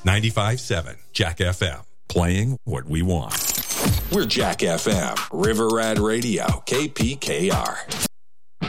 95.7 Jack FM, playing what we want. We're Jack FM, River Rat Radio, KPKR.